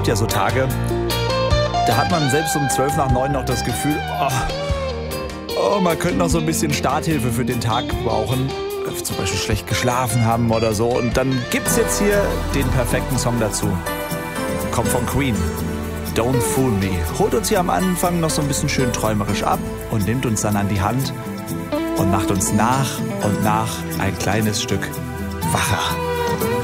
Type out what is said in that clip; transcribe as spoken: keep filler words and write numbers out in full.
gibt ja so Tage, da hat man selbst um zwölf nach neun noch das Gefühl, oh, oh, man könnte noch so ein bisschen Starthilfe für den Tag brauchen. Zum Beispiel schlecht geschlafen haben oder so. Und dann gibt's jetzt hier den perfekten Song dazu. Kommt von Queen. Don't Fool Me. Holt uns hier am Anfang noch so ein bisschen schön träumerisch ab und nimmt uns dann an die Hand und macht uns nach und nach ein kleines Stück wacher.